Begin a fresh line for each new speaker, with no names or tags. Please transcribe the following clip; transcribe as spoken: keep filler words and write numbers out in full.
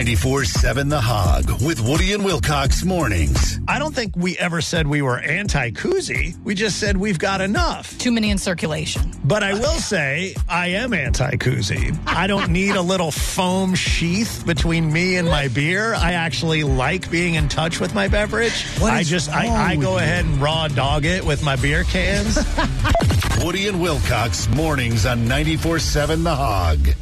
ninety-four seven The Hog with Woody and Wilcox mornings.
I don't think we ever said we were anti-koozie. We just said we've got enough.
Too many in circulation.
But I will say I am anti-koozie. I don't need a little foam sheath between me and my beer. I actually like being in touch with my beverage.
What
I
is
just I,
wrong
I
with
go
you?
ahead and raw dog it with my beer cans.
Woody and Wilcox mornings on ninety-four seven The Hog.